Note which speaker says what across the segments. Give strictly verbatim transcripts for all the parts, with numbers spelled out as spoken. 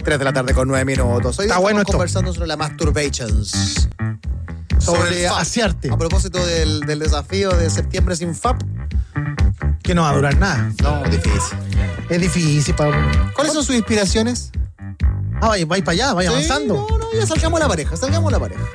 Speaker 1: tres de la tarde con nueve minutos. Hoy
Speaker 2: Está
Speaker 1: estamos
Speaker 2: bueno esto.
Speaker 1: conversando sobre la masturbations.
Speaker 2: Sobre
Speaker 1: el F A P.
Speaker 2: asearte.
Speaker 1: A propósito del, del desafío de septiembre sin F A P.
Speaker 2: Que no va a durar nada.
Speaker 1: No, difícil.
Speaker 2: Es difícil, Pablo.
Speaker 1: ¿Cuáles son sus inspiraciones?
Speaker 2: Ah, vais va para allá, vais
Speaker 1: Sí,
Speaker 2: avanzando.
Speaker 1: No, no, ya salgamos a la pareja, salgamos a la pareja.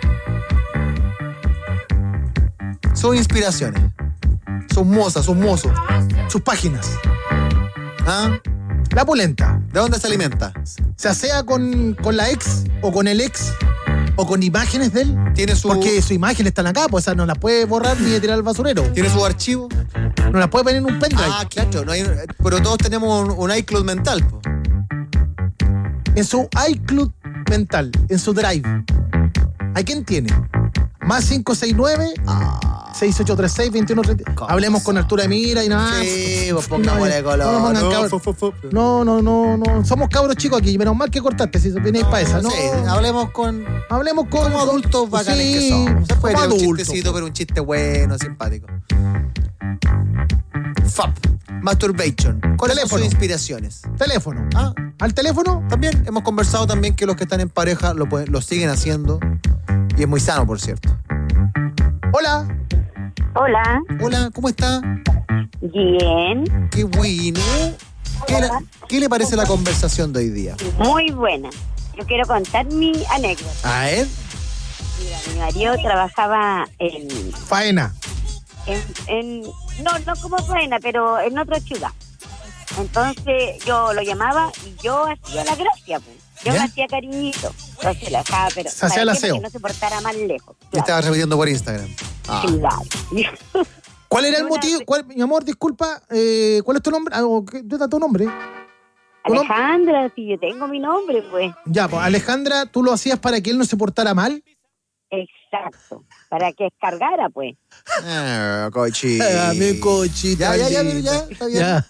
Speaker 1: Sus inspiraciones. Sus mozas, sus mozos.
Speaker 2: Sus páginas.
Speaker 1: ¿Ah?
Speaker 2: La pulenta.
Speaker 1: ¿De dónde se alimenta?
Speaker 2: Se asea con, con la ex o con el ex o con imágenes de él.
Speaker 1: Tiene su,
Speaker 2: Porque su imagen están acá, pues esa no la puede borrar ni tirar al basurero.
Speaker 1: tiene su archivo.
Speaker 2: No la puede poner en un pendrive.
Speaker 1: Ah, claro, no hay, pero todos tenemos un, un iCloud mental, po.
Speaker 2: En su iCloud mental, en su drive. ¿A quién tiene? Más cinco seis nueve,
Speaker 1: Ah,
Speaker 2: seis ocho tres seis, dos uno tres cero.
Speaker 1: ¿Cómo
Speaker 2: Hablemos
Speaker 1: eso?
Speaker 2: con Arturo Emira y nada.
Speaker 1: sí, pues pongámosle
Speaker 2: No,
Speaker 1: color.
Speaker 2: no pongan cabros.
Speaker 1: fu, fu, fu.
Speaker 2: No, no, no, no. Somos cabros chicos aquí. Menos mal que cortaste si vienes para esa. No,
Speaker 1: Sí, hablemos con...
Speaker 2: hablemos con.
Speaker 1: Como adultos bacanes
Speaker 2: sí,
Speaker 1: que somos. Se puede
Speaker 2: como
Speaker 1: tirar un
Speaker 2: adultos.
Speaker 1: chistecito, pero un chiste bueno, simpático. F A P. Masturbation. ¿Cuáles son
Speaker 2: Teléfono.
Speaker 1: sus inspiraciones?
Speaker 2: Teléfono.
Speaker 1: Ah,
Speaker 2: ¿Al teléfono?
Speaker 1: también hemos conversado también que los que están en pareja lo, pueden- lo siguen haciendo. Y es muy sano, por cierto.
Speaker 2: Hola.
Speaker 3: Hola,
Speaker 1: Hola, ¿cómo está?
Speaker 3: bien,
Speaker 1: Qué bueno. ¿Qué, la- qué le parece la conversación de hoy día?
Speaker 3: muy buena. Yo quiero contar mi anécdota.
Speaker 1: A él.
Speaker 3: Mira, mi marido trabajaba en,
Speaker 2: Faena.
Speaker 3: en, en no, no como faena, pero en otra ciudad. Entonces yo lo llamaba y yo hacía la gracia, pues. Yo
Speaker 1: ¿Ya?
Speaker 3: me hacía cariñito. Entonces la dejaba, pero
Speaker 2: Se hacía el
Speaker 3: ¿para qué?
Speaker 2: aseo.
Speaker 3: Para que no se portara más lejos.
Speaker 1: Me estaba repitiendo por Instagram. Ah.
Speaker 3: Claro.
Speaker 2: ¿Cuál era el
Speaker 3: Una
Speaker 2: motivo?
Speaker 3: vez-
Speaker 2: ¿Cuál, mi amor, disculpa. Eh, ¿Cuál es tu nombre? Ah, o ¿qué- ¿Dónde está tu nombre? ¿Tu nom-
Speaker 3: Alejandra, si yo tengo mi nombre, pues.
Speaker 2: Ya, pues Alejandra, ¿tú lo hacías para que él no se portara mal?
Speaker 3: Exacto. Para que descargara, pues.
Speaker 1: Ah, cochi.
Speaker 2: Ah, mi cochita.
Speaker 1: Ya, ya, ya,
Speaker 2: linda.
Speaker 1: ya, está bien.
Speaker 2: Ya.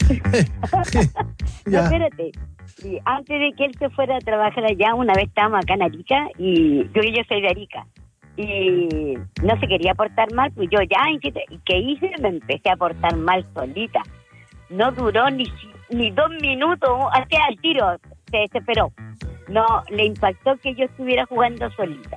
Speaker 3: No,
Speaker 2: Ya.
Speaker 3: espérate. Y antes de que él se fuera a trabajar allá, una vez estábamos acá en Arica y yo, yo soy de Arica. Y no se quería portar mal, pues yo ya, insistí. ¿Y qué hice? Me empecé a portar mal solita. No duró ni, si- ni dos minutos, hasta al tiro, se desesperó. No, le impactó que yo estuviera jugando solita.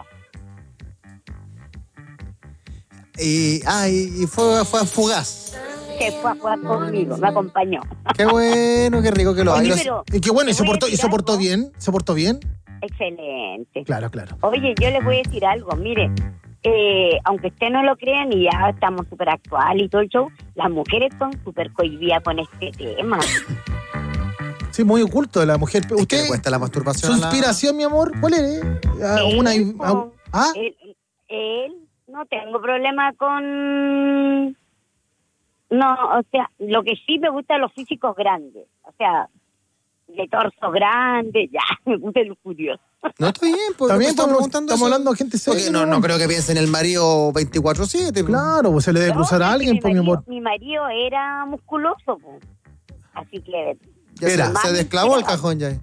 Speaker 1: Y, ah, y, y fue, fue fugaz.
Speaker 3: Se fue a jugar conmigo, me acompañó.
Speaker 1: Qué bueno, qué rico que lo
Speaker 3: Oye,
Speaker 1: hagas.
Speaker 3: pero
Speaker 2: Y qué bueno, ¿y
Speaker 3: te
Speaker 2: se
Speaker 3: voy a
Speaker 2: portó, y
Speaker 3: decir
Speaker 2: se portó
Speaker 3: algo.
Speaker 2: bien? ¿Se portó bien?
Speaker 3: Excelente.
Speaker 2: Claro, claro.
Speaker 3: Oye, yo les voy a decir algo, mire, eh, aunque usted no lo crean y ya estamos súper actual y todo el show, las mujeres son súper cohibidas con este tema.
Speaker 2: Sí, muy oculto de la mujer.
Speaker 1: Es que
Speaker 2: ¿Usted,
Speaker 1: le cuesta la masturbación.
Speaker 2: su
Speaker 1: a la-
Speaker 2: inspiración, mi amor, cuál es? Ah,
Speaker 3: Él,
Speaker 2: una,
Speaker 3: po,
Speaker 2: ah, ¿ah?
Speaker 3: él, él, no tengo problema con... No, o sea, lo que sí me gusta los físicos grandes, o sea, de torso grande, ya, me puse curioso.
Speaker 1: No, está bien, pues.
Speaker 2: También
Speaker 1: estamos
Speaker 2: estamos,
Speaker 1: preguntando
Speaker 2: estamos
Speaker 1: eso.
Speaker 2: hablando de gente seria.
Speaker 1: Porque no, no creo que piense en el marido veinticuatro siete.
Speaker 2: Claro, pues se le debe
Speaker 3: No,
Speaker 2: cruzar a
Speaker 3: es que
Speaker 2: alguien,
Speaker 3: mi
Speaker 2: pues, mi
Speaker 3: marido,
Speaker 2: amor.
Speaker 3: mi marido era musculoso, pues. Así que...
Speaker 1: Ya
Speaker 2: Era.
Speaker 1: se, se desclavó el cajón ya.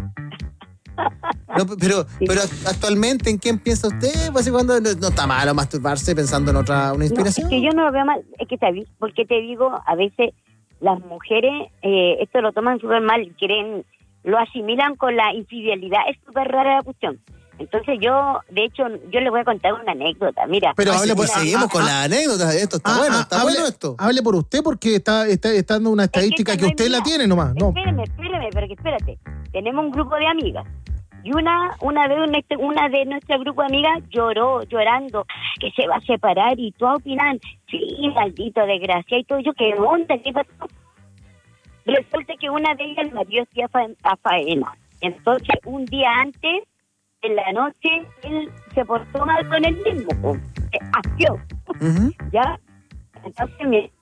Speaker 1: No, pero, pero actualmente, ¿en quién piensa usted? Pues, cuando no, no está malo masturbarse pensando en otra una
Speaker 3: No, es
Speaker 1: inspiración.
Speaker 3: que yo no lo veo mal, es que te, porque te digo, a veces las mujeres eh, esto lo toman súper mal, quieren, lo asimilan con la infidelidad, es súper rara la cuestión. Entonces yo, de hecho, yo les voy a contar una anécdota, mira.
Speaker 2: Pero
Speaker 1: Ay,
Speaker 2: hable
Speaker 1: sí,
Speaker 2: por-
Speaker 1: pues, seguimos
Speaker 2: ah,
Speaker 1: con
Speaker 2: ah,
Speaker 1: las anécdotas. Esto está
Speaker 2: Ah,
Speaker 1: bueno,
Speaker 2: ah,
Speaker 1: está
Speaker 2: hable,
Speaker 1: bueno esto.
Speaker 2: hable por usted porque está, está, está dando una estadística
Speaker 3: Es
Speaker 2: que,
Speaker 3: esta no
Speaker 2: usted
Speaker 3: es
Speaker 2: la
Speaker 3: mía.
Speaker 2: tiene nomás. No.
Speaker 3: Espérame, espérame, pero que espérate. Tenemos un grupo de amigas. Y una una vez una, una de nuestro grupo de amigas lloró, llorando, que se va a separar y todos opinan, sí, maldito desgracia y todo. Yo, ¿qué onda? ¿Qué pasó? Resulta que una de ellas el marido hacía fa a faena. Entonces, un día antes, en la noche, él se portó mal con él mismo. Po. Se asió,
Speaker 1: Ujú.
Speaker 3: ¿ya? Entonces, me...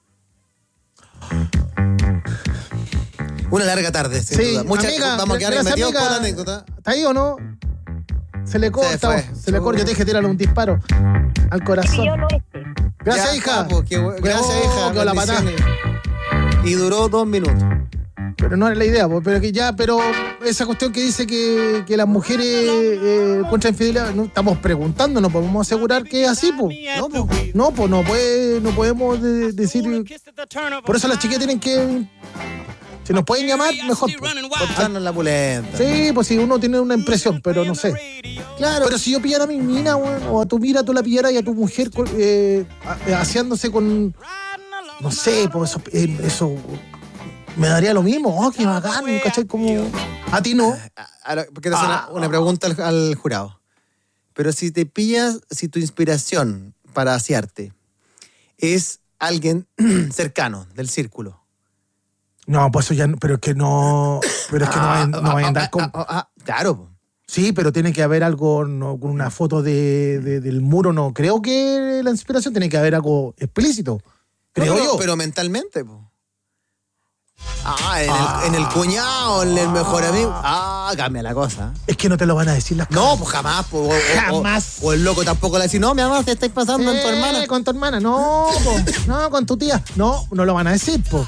Speaker 1: Una larga tarde, sin
Speaker 2: Sí,
Speaker 1: duda. Muchas,
Speaker 2: amiga,
Speaker 1: vamos a quedar
Speaker 2: gracias,
Speaker 1: metidos
Speaker 2: amiga.
Speaker 1: con la anécdota.
Speaker 2: ¿Está ahí o no? Se le corta,
Speaker 1: fue.
Speaker 2: se, le corta. Yo te dije tirarle un disparo al corazón.
Speaker 3: Yo lo este.
Speaker 2: Gracias,
Speaker 1: Ya,
Speaker 2: hija.
Speaker 1: capo, qué bu- gracias,
Speaker 2: Oh,
Speaker 1: hija.
Speaker 2: quedó la patada.
Speaker 1: bendiciones. Y duró dos minutos.
Speaker 2: Pero no era la idea, po, pero que ya, pero esa cuestión que dice que, que las mujeres eh, contra infidelidad, no, estamos preguntando, no podemos asegurar que es así, pues.
Speaker 1: No, pues.
Speaker 2: No, pues no puede, no podemos de- decir. Por eso las chicas tienen que. Si nos pueden llamar, mejor. Pues.
Speaker 1: Contarnos la pulenta.
Speaker 2: Sí, pues si uno tiene una impresión, pero no sé.
Speaker 1: Claro.
Speaker 2: Pero si yo pillara a mi mina, weón, o a tu mira, tú la pillaras y a tu mujer eh, aseándose con. No sé, pues eso, eh, eso me daría lo mismo. Oh, qué bacán, ¿cachai? Como. A ti no.
Speaker 1: Ahora, porque te hace una, una pregunta al, al jurado. Pero si te pillas, si tu inspiración para asearte es alguien cercano del círculo.
Speaker 2: No, pues eso ya, no- pero es que no, pero es que no vayan, no vayan a andar con,
Speaker 1: Ah, ah, ah, claro.
Speaker 2: sí, pero tiene que haber algo, no, con una foto de, de- del muro, no, creo que la inspiración tiene que haber algo explícito, creo
Speaker 1: No, pero,
Speaker 2: yo.
Speaker 1: pero mentalmente, po. Ah, en,
Speaker 2: Ah.
Speaker 1: El, en el cuñado, en el mejor amigo. Ah, cambia la cosa.
Speaker 2: Es que no te lo van a decir las
Speaker 1: No, pues jamás. Po, o, o-
Speaker 2: Jamás.
Speaker 1: O, o el loco tampoco le dice, no, mi mamá, te estáis pasando en tu
Speaker 2: Eh,
Speaker 1: hermana.
Speaker 2: con tu hermana, no, po, no, con tu tía, no, no lo van a decir, po.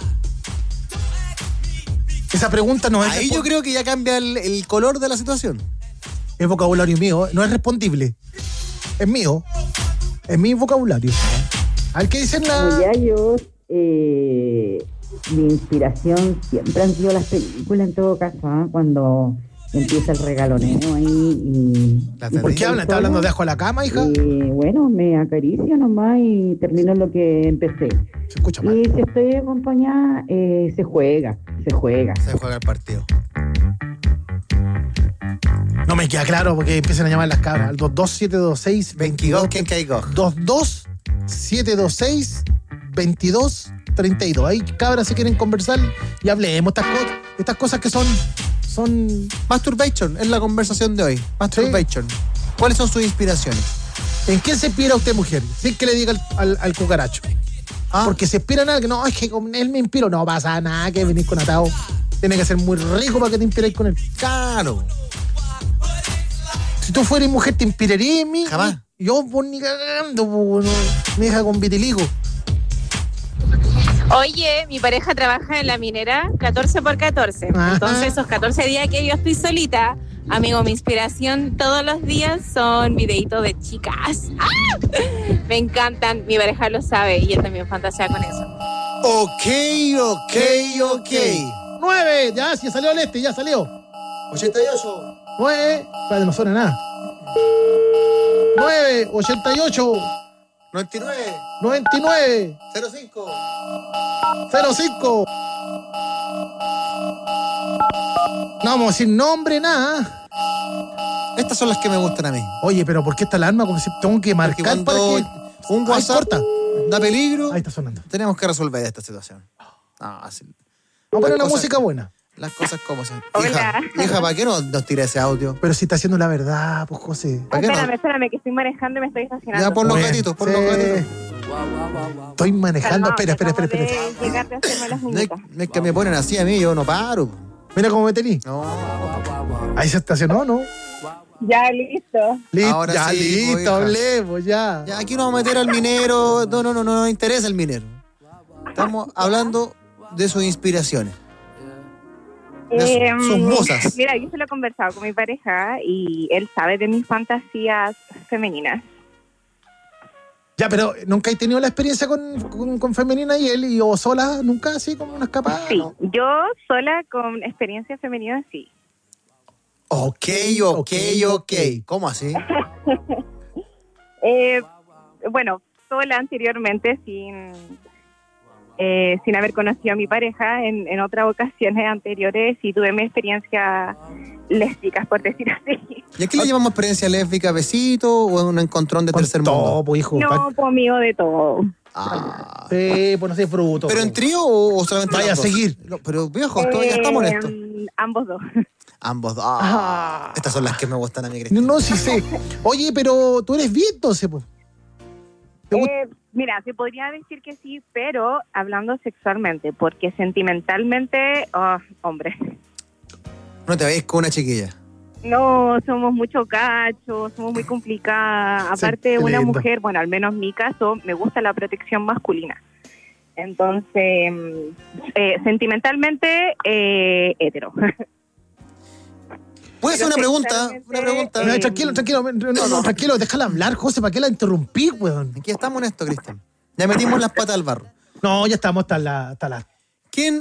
Speaker 2: Esa pregunta no es,
Speaker 1: Ahí yo creo que ya cambia el, el color de la situación.
Speaker 2: es vocabulario mío, no es respondible, es mío, es mi vocabulario. A ver qué dicen la...
Speaker 4: Muchachos, eh, mi inspiración siempre han sido las películas en todo caso, ¿ah? Cuando empieza el regaloneo ahí y...
Speaker 1: La
Speaker 4: y
Speaker 2: ¿Por qué hablan? ¿Está hablando de
Speaker 4: sola,
Speaker 2: ajo a la cama, hija?
Speaker 4: eh, bueno, me acaricio nomás y termino lo que empecé.
Speaker 2: Se escucha mal.
Speaker 4: Y si estoy acompañada, eh, se juega, se juega.
Speaker 1: Se juega el partido.
Speaker 2: No me queda claro porque empiezan a llamar las cabras. Al dos dos siete dos seis
Speaker 1: veintidós, ¿quién caigo?
Speaker 2: dos dos siete dos seis veintidós treinta y dos. Ahí cabras si quieren conversar y hablemos estas, co- estas cosas que son son
Speaker 1: Masturbation es la conversación de hoy. Masturbation. ¿Cuáles son sus inspiraciones?
Speaker 2: ¿en qué se inspira usted, mujer? Sin que le diga al, al, al cucaracho.
Speaker 1: Ah,
Speaker 2: Porque se inspira en algo, no, es que con él me inspiro, no pasa nada que venir con atado. Tiene que ser muy rico para que te inspiréis con él.
Speaker 1: claro.
Speaker 2: Si tú fueras mujer, ¿te inspirarías en mí?
Speaker 1: Jamás.
Speaker 2: Yo, por ni cagando, po, no, me deja con vitiligo.
Speaker 5: Oye, mi pareja trabaja en la minera catorce por catorce.
Speaker 2: Ajá.
Speaker 5: Entonces, esos catorce días que yo estoy solita, amigo, mi inspiración todos los días son videitos de chicas. ¡Ah! Me encantan, mi pareja lo sabe y él también fantasea con eso.
Speaker 1: Ok, ok, ok.
Speaker 2: Nueve, ya, ya salió el este, ya salió.
Speaker 1: ochenta y ocho.
Speaker 2: Nueve, espérate, no suena nada. Nueve, ochenta y ocho,
Speaker 1: noventa y nueve.
Speaker 2: noventa y nueve,
Speaker 1: cero cinco.
Speaker 2: cero cinco. No vamos a decir nombre, nada.
Speaker 1: Estas son las que me gustan a mí.
Speaker 2: Oye, pero ¿por qué esta alarma? Como si tengo que
Speaker 1: Porque
Speaker 2: marcar
Speaker 1: cuando
Speaker 2: para que...
Speaker 1: un
Speaker 2: Ay,
Speaker 1: WhatsApp
Speaker 2: corta.
Speaker 1: da peligro,
Speaker 2: Ahí está sonando.
Speaker 1: tenemos que resolver esta situación. Ah, sí.
Speaker 2: Vamos a poner
Speaker 1: Las
Speaker 2: una
Speaker 1: cosas-
Speaker 2: música buena.
Speaker 1: Las cosas como son.
Speaker 5: Hola.
Speaker 1: Hija, hija, ¿para qué no nos tira ese audio?
Speaker 2: Pero si está haciendo la verdad, pues José.
Speaker 1: ¿Para qué no?
Speaker 5: Espérame, espérame, que estoy manejando y me estoy estacionando.
Speaker 1: Ya, por los
Speaker 2: Bueno,
Speaker 1: gatitos, por
Speaker 2: sí.
Speaker 1: los gatitos.
Speaker 2: Estoy manejando.
Speaker 5: Calmado,
Speaker 2: Espera, espera, espera,
Speaker 5: acabo
Speaker 2: espera.
Speaker 5: de llegar de hacerme las
Speaker 1: No es,
Speaker 5: muñecas.
Speaker 1: no es que me ponen así a mí, yo no paro.
Speaker 2: Mira cómo me tení.
Speaker 1: No.
Speaker 2: Ahí se estacionó, ¿no?
Speaker 5: Ya, listo.
Speaker 2: Listo,
Speaker 1: Ahora
Speaker 2: ya
Speaker 1: sí,
Speaker 2: listo,
Speaker 1: pues, hija.
Speaker 2: hablemos, ya.
Speaker 1: Ya, aquí no vamos a meter al minero. No, no, no, no nos interesa el minero. Estamos hablando de sus inspiraciones. De su-
Speaker 5: Em,
Speaker 1: sus musas.
Speaker 5: Mira, yo se lo he conversado con mi pareja y él sabe de mis fantasías femeninas.
Speaker 2: Ya, pero nunca he tenido la experiencia con, con, con femenina y él, y o sola, nunca así como una escapada.
Speaker 5: Sí,
Speaker 2: ¿no?
Speaker 5: yo sola con experiencia femenina, sí.
Speaker 1: Ok, ok, ok. ¿Cómo así?
Speaker 5: Eh, bueno, sola anteriormente, sin eh, sin haber conocido a mi pareja en, en otras ocasiones anteriores, y tuve mi experiencia lésbicas, por decir así.
Speaker 1: ¿Y aquí le llamamos experiencia lésbica, besito o un encontrón de
Speaker 2: Con
Speaker 1: tercer
Speaker 2: todo,
Speaker 1: mundo?
Speaker 2: pues, hijo.
Speaker 5: No, conmigo de todo.
Speaker 1: Ah.
Speaker 2: Sí, pues no sé, fruto.
Speaker 1: ¿Pero en
Speaker 2: pues.
Speaker 1: trío o, o solamente
Speaker 2: Vaya
Speaker 1: los
Speaker 2: a
Speaker 1: dos?
Speaker 2: seguir.
Speaker 1: No, pero viejo, todavía estamos en esto.
Speaker 5: Eh, ambos dos.
Speaker 1: Ambos dos. Ah, estas son las que me gustan a mí,
Speaker 2: No,
Speaker 1: Cristian.
Speaker 2: no, sí sé. Oye, pero tú eres bi, entonces, pues. ¿Te gusta?
Speaker 5: Eh, mira, se podría decir que sí, pero hablando sexualmente, porque sentimentalmente, oh, hombre,
Speaker 1: No te vayas con una chiquilla.
Speaker 5: no, somos mucho cachos, somos muy complicadas.
Speaker 2: Sí,
Speaker 5: Aparte,
Speaker 2: qué
Speaker 5: una
Speaker 2: lindo.
Speaker 5: mujer, bueno, al menos en mi caso, me gusta la protección masculina. Entonces, mm, eh, sentimentalmente, eh, hetero.
Speaker 1: ¿Puede ser
Speaker 5: Pero
Speaker 1: una pregunta?
Speaker 5: sexualmente,
Speaker 1: Una pregunta.
Speaker 2: No,
Speaker 5: eh,
Speaker 2: tranquilo, tranquilo, no, no, tranquilo, déjala hablar, José, ¿para qué la interrumpí, weón?
Speaker 1: Aquí estamos en esto, Cristian. Ya metimos las patas al barro.
Speaker 2: No, ya estamos hasta la, hasta la...
Speaker 1: ¿Quién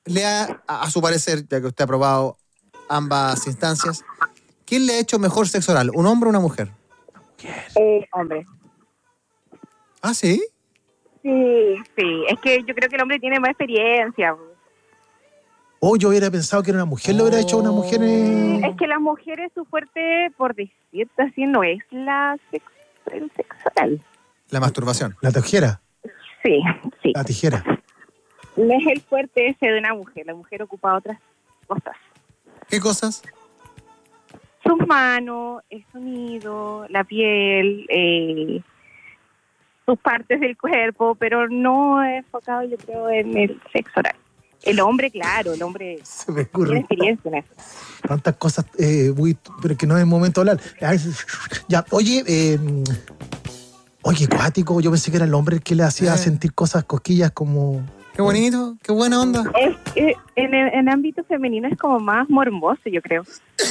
Speaker 1: le ha, a, a su parecer, ya que usted ha probado ambas instancias, ¿quién le ha hecho mejor sexo oral? ¿Un hombre o una mujer?
Speaker 5: Eh, hombre.
Speaker 1: ¿Ah, sí?
Speaker 5: Sí, sí. Es que yo creo que el hombre tiene más experiencia.
Speaker 2: Oh, yo hubiera pensado que era una mujer, lo hubiera hecho una mujer. eh,
Speaker 5: Es que las mujeres, su fuerte, por decirte así, no es la sex, el sexo oral.
Speaker 1: La masturbación.
Speaker 2: La tijera.
Speaker 5: Sí, sí.
Speaker 2: La tijera.
Speaker 5: No es el fuerte ese de una mujer. La mujer ocupa otras cosas.
Speaker 1: ¿Qué cosas?
Speaker 5: Sus manos, el sonido, la piel, eh, sus partes del cuerpo, pero no enfocado, yo creo, en el sexo oral. El hombre, claro, el hombre
Speaker 2: Se me
Speaker 5: tiene
Speaker 2: ocurre
Speaker 5: experiencia en eso.
Speaker 2: tantas cosas, eh, muy, pero que no es el momento de hablar. Ay, ya, oye, eh, oye, cuático, yo pensé que era el hombre el que le hacía
Speaker 1: Eh.
Speaker 2: sentir cosas, cosquillas como...
Speaker 1: Qué bonito, qué buena onda.
Speaker 5: Es, eh, en el en ámbito femenino es como más morboso, yo creo.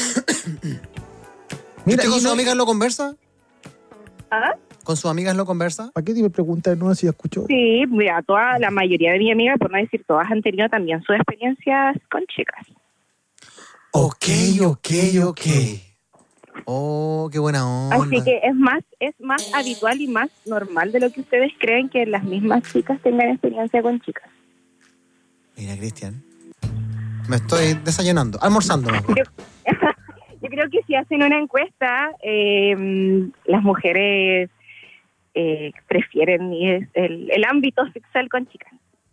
Speaker 2: Mira,
Speaker 1: ¿Usted con
Speaker 2: y
Speaker 1: sus
Speaker 2: no-
Speaker 1: amigas lo conversa?
Speaker 5: ¿Ah?
Speaker 1: ¿Con sus amigas lo conversa?
Speaker 2: ¿Para qué te me preguntas no si ya escuchó?
Speaker 5: Sí, mira, toda la mayoría de mis amigas, por no decir todas, han tenido también sus experiencias con chicas.
Speaker 1: Ok, ok, ok. Oh, qué buena onda.
Speaker 5: Así que es más es más habitual y más normal de lo que ustedes creen que las mismas chicas tengan experiencia con chicas.
Speaker 1: Mira, Cristian. Me estoy desayunando, almorzando. más bien.
Speaker 5: Yo, yo creo que si hacen una encuesta, eh, las mujeres eh, prefieren el, el, el ámbito sexual con chicas.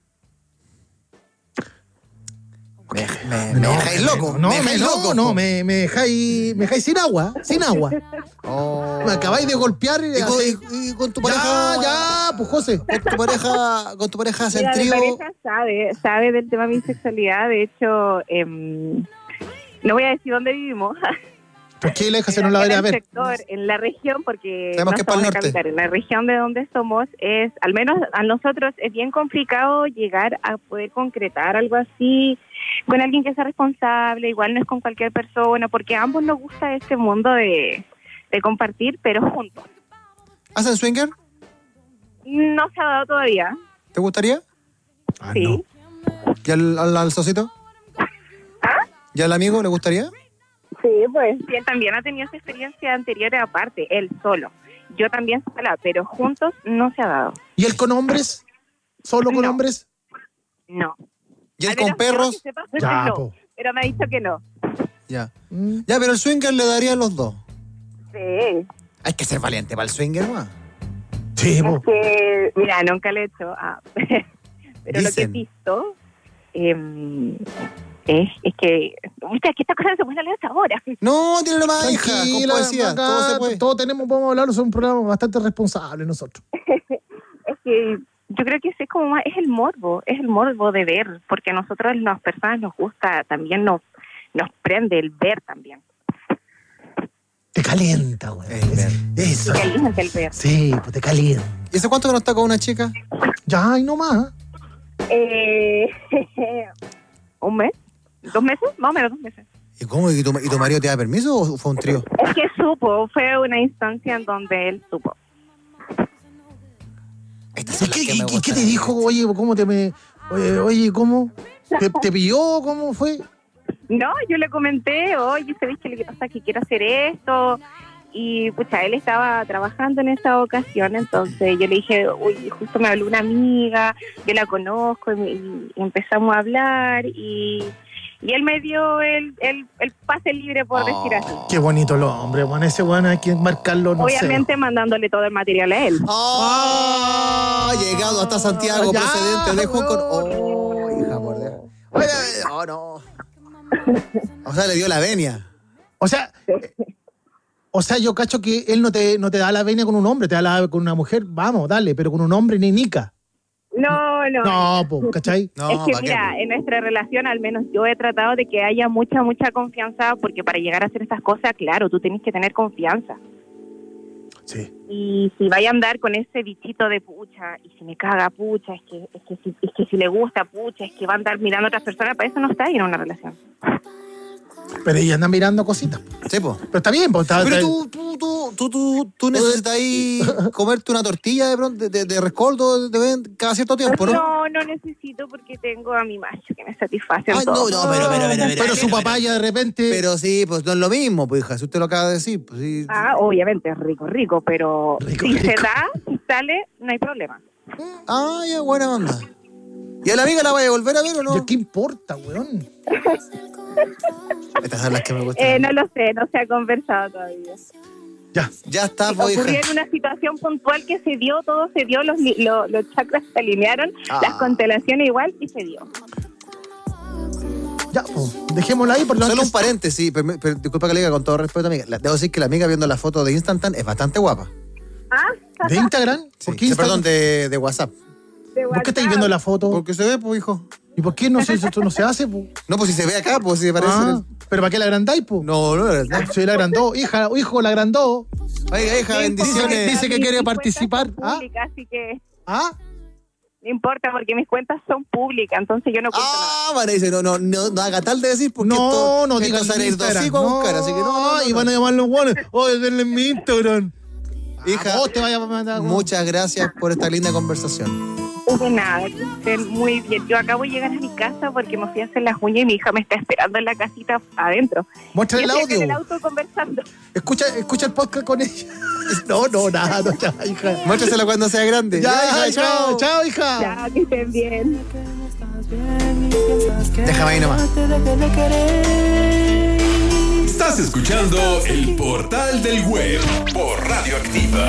Speaker 1: Me, me, me dejáis loco.
Speaker 2: No,
Speaker 1: me
Speaker 2: me,
Speaker 1: dejáis
Speaker 2: no,
Speaker 1: loco.
Speaker 2: no, me, me dejáis me dejáis sin agua, sin agua.
Speaker 1: Oh.
Speaker 2: Me acabáis de golpear.
Speaker 1: ¿Y con,
Speaker 2: así-
Speaker 1: y- y con tu
Speaker 2: Ya,
Speaker 1: pareja?
Speaker 2: ya, pues José.
Speaker 1: Con tu pareja, con tu pareja hacen
Speaker 5: Mira, mi
Speaker 1: trío.
Speaker 5: pareja sabe, sabe del tema de mi sexualidad. De hecho, eh, no voy a decir dónde vivimos.
Speaker 2: ¿Por qué la hija se no la
Speaker 5: en
Speaker 2: va a ir a
Speaker 5: el
Speaker 2: ver?
Speaker 5: sector, en la región, porque
Speaker 1: Sabemos
Speaker 5: no
Speaker 1: que es para el
Speaker 5: somos de
Speaker 1: norte.
Speaker 5: capital, en la región de donde somos, es, al menos a nosotros, es bien complicado llegar a poder concretar algo así con alguien que sea responsable, igual no es con cualquier persona, porque a ambos nos gusta este mundo de, de compartir, pero juntos.
Speaker 1: ¿Hacen swinger?
Speaker 5: No se ha dado todavía,
Speaker 1: ¿Te gustaría?
Speaker 2: Ah,
Speaker 5: sí.
Speaker 2: no.
Speaker 1: ¿Y al, al, al socito? ¿Y al amigo le gustaría?
Speaker 5: Sí, pues. Y él también ha tenido esa experiencia anterior aparte, él solo. Yo también sola, pero juntos no se ha dado.
Speaker 2: ¿Y él con hombres? ¿Solo con
Speaker 5: No.
Speaker 2: hombres?
Speaker 5: No.
Speaker 1: ¿Y él
Speaker 5: Al
Speaker 1: con
Speaker 5: menos yo
Speaker 1: perros?
Speaker 5: que sepa,
Speaker 2: Ya,
Speaker 5: no,
Speaker 2: po.
Speaker 5: pero me ha dicho que no.
Speaker 1: Ya.
Speaker 2: Mm.
Speaker 1: Ya, pero el swinger le daría a los dos.
Speaker 5: Sí.
Speaker 1: Hay que ser valiente para el swinger, ¿no?
Speaker 2: Sí,
Speaker 5: Es
Speaker 2: po.
Speaker 5: que, mira, nunca lo he hecho. Ah, pero lo que he
Speaker 1: Dicen.
Speaker 5: visto eh, es, es que, mira, que esta cosa no se puede hablar hasta ahora.
Speaker 1: No, tiene más hija, con
Speaker 2: Tranquila,
Speaker 1: poesía.
Speaker 2: acá,
Speaker 1: Todo se puede.
Speaker 2: todos tenemos, podemos hablar, somos un programa bastante responsable nosotros.
Speaker 5: Es que yo creo que ese es como más, es el morbo, es el morbo de ver, porque a nosotros las personas nos gusta, también nos, nos prende el ver también.
Speaker 2: Te calienta, güey.
Speaker 1: El ver.
Speaker 2: Eso.
Speaker 5: Que calienta el ver.
Speaker 2: Sí, pues te calienta.
Speaker 1: ¿Y hace cuánto que no está con una chica?
Speaker 2: Ya, y no más.
Speaker 5: Eh, ¿Un mes? ¿Dos meses? Más o menos dos meses.
Speaker 1: ¿Y cómo? ¿Y tu, y tu marido te da permiso o fue un trío?
Speaker 5: Es que supo, fue una instancia en donde él supo.
Speaker 1: Estas son
Speaker 2: ¿Y
Speaker 1: las
Speaker 2: qué,
Speaker 1: que
Speaker 2: y-
Speaker 1: me
Speaker 2: y qué
Speaker 1: gustan.
Speaker 2: te dijo? Oye, ¿cómo te me...? Oye, oye ¿cómo? ¿Te, te pilló? ¿Cómo fue?
Speaker 5: No, yo le comenté, oye, ¿sabes qué? Lo que pasa es que quiero hacer esto. Y, pucha, él estaba trabajando en esa ocasión, entonces yo le dije, uy, justo me habló una amiga, yo la conozco, y, me- y empezamos a hablar, y, y él me dio el, el, el pase libre, por decir así.
Speaker 2: Qué bonito el hombre, bueno, ese bueno hay que marcarlo, no
Speaker 5: Obviamente mandándole todo el material a él.
Speaker 1: ¡Oh! Llegado hasta Santiago,
Speaker 2: Ya,
Speaker 1: procedente de Juan con...
Speaker 2: weón.
Speaker 1: ¡Oh, hija, por Dios! Oye, ¡oh, no! O sea, le dio la venia.
Speaker 2: sé. O sea, eh, o sea, yo cacho que él no te, no te da la venia con un hombre, te da la con una mujer, vamos, dale, pero con un hombre ni nica.
Speaker 5: No, no.
Speaker 2: No, pues, ¿cachai?
Speaker 1: No,
Speaker 5: es que
Speaker 1: ¿pa' qué?
Speaker 5: mira, en nuestra relación al menos yo he tratado de que haya mucha, mucha confianza, porque para llegar a hacer estas cosas, claro, tú tienes que tener confianza.
Speaker 2: Sí.
Speaker 5: Y si vaya a andar con ese bichito de pucha, y si me caga, pucha, es que, es que, si, es que si le gusta, pucha, es que va a andar mirando a otras personas, para eso no está ahí en una relación.
Speaker 2: Pero ella anda mirando cositas.
Speaker 1: Sí, po.
Speaker 2: Pero está bien, pues está...
Speaker 1: Pero
Speaker 2: está-
Speaker 1: tú, tú, tú, tú, tú, tú necesitas ahí comerte una tortilla de pronto, de, de, de rescoldo de, de- cada cierto tiempo, ¿no?
Speaker 5: No, no necesito porque tengo a mi macho que me satisface en
Speaker 1: Ay, no,
Speaker 5: todo.
Speaker 1: no, pero, pero, pero, pero,
Speaker 2: Pero su papá ya de repente.
Speaker 1: Pero sí, pues no es lo mismo, pues hija, si usted lo acaba de decir, pues sí.
Speaker 5: Ah, obviamente es rico, rico, pero
Speaker 2: Rico,
Speaker 5: si se
Speaker 2: rico.
Speaker 5: da, si sale, no hay problema.
Speaker 1: Ah, ya, buena onda. ¿Y a la amiga la vaya a volver a ver o no?
Speaker 2: ¿Ya qué importa, weón?
Speaker 1: Estas son las que me gustan.
Speaker 5: Eh, no lo sé, no se ha conversado todavía.
Speaker 2: Ya.
Speaker 1: Ya está, pues, hija.
Speaker 5: Ocurrió en una situación puntual que se dio, todo se dio, los, li- lo- los chakras se alinearon,
Speaker 1: Ah.
Speaker 5: las constelaciones igual y se dio.
Speaker 2: Ya, pues, dejémosla ahí por lo
Speaker 1: Solo
Speaker 2: menos.
Speaker 1: un paréntesis, pero, pero disculpa que le diga con todo respeto, amiga. La- Debo decir que la amiga viendo la foto de Instantan es bastante guapa.
Speaker 5: Ah,
Speaker 2: ¿De Instagram?
Speaker 1: Sí,
Speaker 2: ¿Por qué
Speaker 1: sí,
Speaker 2: Instagram?
Speaker 1: perdón, de, de WhatsApp.
Speaker 5: de
Speaker 2: ¿Por qué estáis
Speaker 5: WhatsApp.
Speaker 2: viendo la foto?
Speaker 1: Porque se ve, pues, hijo.
Speaker 2: ¿Y por qué no se, esto no se hace, pues?
Speaker 1: No, pues si se ve acá, pues si parece.
Speaker 2: Ah, ¿pero para qué la agrandáis, pues?
Speaker 1: No, no, no, no.
Speaker 2: Se la agrandó, hija, hijo la agrandó.
Speaker 1: Oiga, hija,
Speaker 5: Sí,
Speaker 1: bendiciones.
Speaker 2: Dice que
Speaker 5: mis-
Speaker 2: quiere
Speaker 5: mis
Speaker 2: participar.
Speaker 5: cuentas son
Speaker 2: ¿Ah?
Speaker 5: públicas, así que
Speaker 2: ¿Ah?
Speaker 5: no importa porque mis cuentas son públicas, entonces yo no cuento nada.
Speaker 1: Ah, vale, dice, no, no, no, no haga tal de decir porque
Speaker 2: No,
Speaker 1: esto,
Speaker 2: no
Speaker 1: esto
Speaker 2: digan
Speaker 1: sale
Speaker 2: mi
Speaker 1: el
Speaker 2: Instagram.
Speaker 1: dosico a buscar, así que no, no, no,
Speaker 2: Y
Speaker 1: no.
Speaker 2: van a llamar los guanes. Oye, denle mi Instagram.
Speaker 1: Hija,
Speaker 2: Ah, vos te vayas a mandar.
Speaker 1: muchas gracias por esta linda conversación.
Speaker 5: De nada, que estén muy bien. Yo acabo de llegar a mi casa porque me fui a hacer las uñas y mi hija me está esperando en la casita adentro.
Speaker 2: Muestra
Speaker 5: Yo
Speaker 2: el
Speaker 5: estoy acá en el
Speaker 2: audio.
Speaker 5: auto conversando.
Speaker 2: Escucha, escucha el podcast con ella. No, no, nada, no, ya, hija.
Speaker 1: Muéstraselo cuando sea grande.
Speaker 2: Ya, hija, chao, chao, hija.
Speaker 5: Ya, que estén bien.
Speaker 1: Déjame ahí nomás.
Speaker 6: Estás escuchando El Portal del Web por Radio Activa.